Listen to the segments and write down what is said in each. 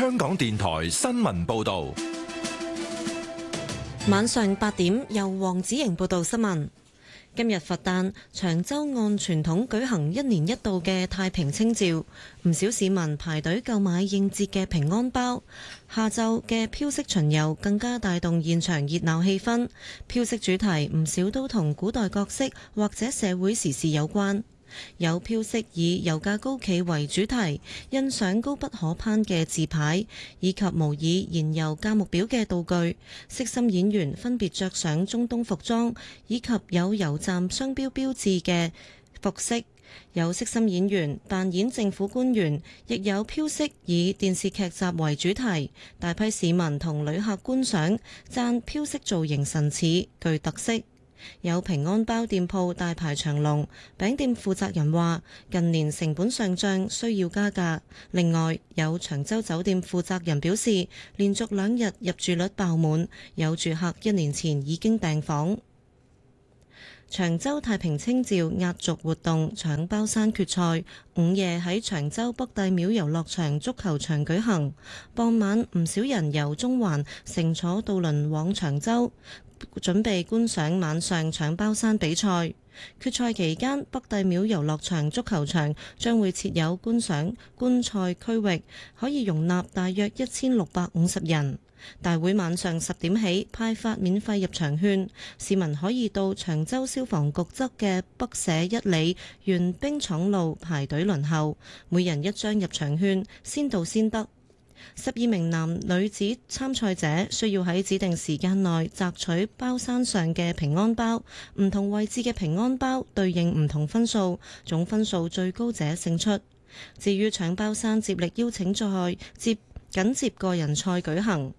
香港電台新聞報道。 晚上8點，由黃子瑩報道新聞。今日佛誕，長洲按傳統舉行1年1度嘅太平清醮，唔少市民排隊購買應節嘅平安包。下晝嘅飄色巡遊更加帶動現場熱鬧氣氛，飄色主題唔少都同古代角色或者社會時事有關。有飄色以油價高企為主題，印上高不可攀嘅字牌，以及模擬燃油價目表嘅道具。色心演員分別着上中東服裝，以及有油站商標標誌嘅服飾。有色心演員扮演政府官員，亦有飄色以電視劇集為主題。大批市民同旅客觀賞，讚飄色造型神似，具特色。有平安包店鋪大排長龍，餅店負責人話近年成本上漲，需要加價。另外，有長洲酒店負責人表示，連續2日入住率爆滿，有住客1年前已經訂房。長洲太平清醮壓軸活動搶包山決賽午夜喺長洲北帝廟遊樂場足球場舉行，傍晚唔少人由中環乘坐渡輪往長洲，準備觀賞晚上搶包山比賽。決賽期間，北帝廟遊樂場足球場將會設有觀賽區域，可以容納大約1650人。大會晚上10點起派發免費入場券，市民可以到長洲消防局側嘅北社1里沿冰廠路排隊輪候，每人1張入場券，先到先得。12名男女子參賽者需要喺指定時間內摘取包山上嘅平安包，唔同位置嘅平安包對應唔同分數，總分數最高者勝出。至於搶包山接力邀請賽緊接個人賽舉行。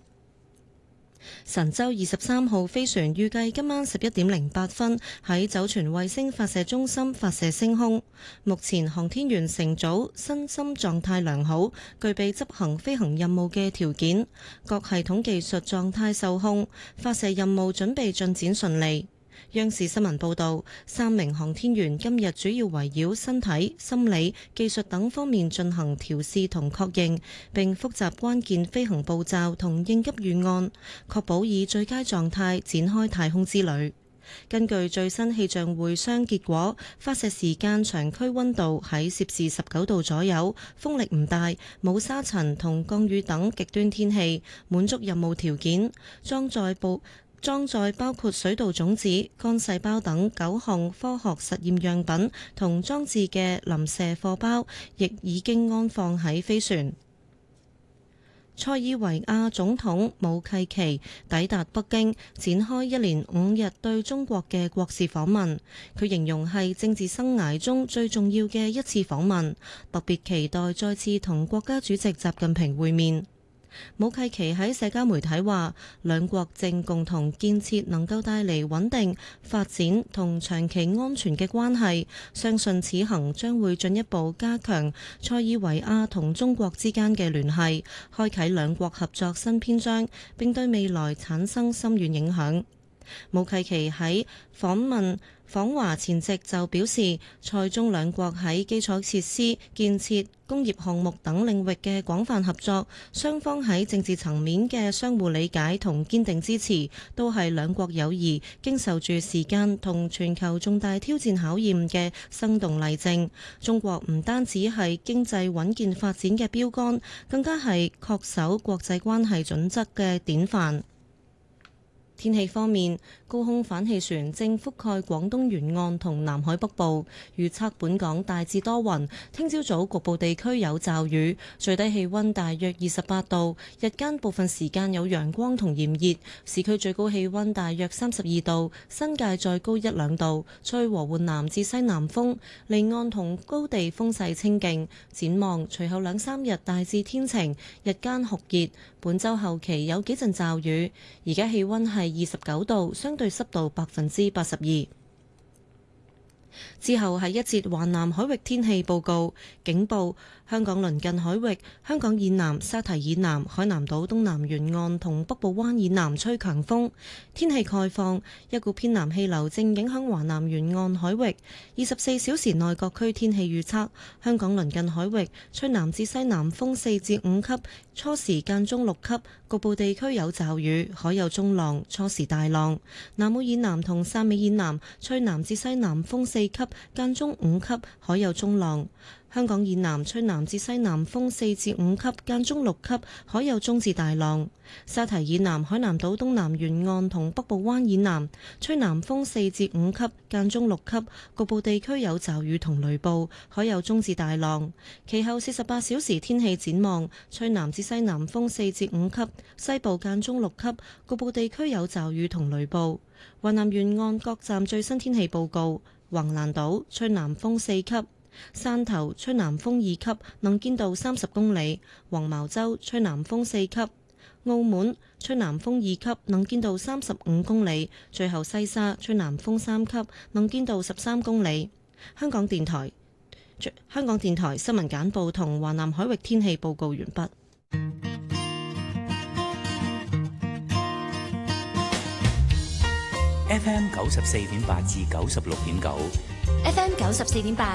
神舟23號飛船預計今晚11點08分喺酒泉衛星發射中心發射升空。目前航天員乘組身心狀態良好，具備執行飛行任務嘅條件，各系統技術狀態受控，發射任務準備進展順利。央視新聞報導，3名航天員今日主要圍繞身體、心理、技術等方面進行調試同確認，並複習關鍵飛行步驟同應急預案，確保以最佳狀態展開太空之旅。根據最新氣象會商結果，發射時間長區溫度喺攝氏19度左右，風力唔大，冇沙塵同降雨等極端天氣，滿足任務條件。裝載包括水稻種子、乾細胞等9項科學實驗樣品同裝置嘅臨射貨包，亦已經安放喺飛船。塞爾維亞總統武契奇抵達北京，展開1連5日對中國嘅國事訪問。佢形容係政治生涯中最重要嘅一次訪問，特別期待再次同國家主席習近平會面。武契奇喺社交媒體話，兩國正共同建設能夠帶嚟穩定、發展同長期安全嘅關係，相信此行將會進一步加強塞爾維亞同中國之間嘅聯繫，開啟兩國合作新篇章，並對未來產生深遠影響。武契奇喺訪華前夕就表示，塞中兩國喺基礎設施建設、工業項目等領域嘅廣泛合作，雙方喺政治層面嘅相互理解同堅定支持，都係兩國友誼經受住時間同全球重大挑戰考驗嘅生動例證。中國唔單止係經濟穩健發展嘅標杆，更加係恪守國際關係準則嘅典範。天氣方面，高空反氣旋正覆蓋廣東沿岸同南海北部，預測本港大致多雲，聽朝早局部地區有驟雨，最低氣溫大約28度，日間部分時間有陽光同炎熱，市區最高氣溫大約32度，新界再高1-2度，吹和緩南至西南風，離岸同高地風勢清勁。展望隨後2-3日大致天晴，日間酷熱，本週後期有幾陣驟雨。而家氣溫係29度，相對濕度82%。 之後係一節華南海域天氣報告，警報：香港鄰近海域、香港以南、沙堤以南、海南島東南沿岸同北部灣以南吹強風。天氣概況：一股偏南氣流正影響華南沿岸海域。24小時內各區天氣預測：香港鄰近海域吹南至西南風4至5級，初時間中6級，局部地區有驟雨，海有中浪，初時大浪。南澳以南同汕尾以南吹南至西南風4級，間中5級，海有中浪。香港以南吹南至西南風4至5級，間中6級，海有中至大浪。沙堤以南海南島東南沿岸同北部灣以南吹南風4至5級，間中6級，局部地區有驟雨同雷暴，海有中至大浪。其後48小時天氣展望：吹南至西南風4至5級，西部間中6級，局部地區有驟雨同雷暴。華南沿岸各站最新天氣報告：橫瀾島吹南風4級。汕頭吹南風2級，能見度30公里；黃茅洲吹南風4級；澳門吹南風2級，能見度35公里；最後西沙吹南風3級，能見度13公里。香港電台新聞簡報同華南海域天氣報告完畢。 FM 94.8至96.9 ，FM 94.8。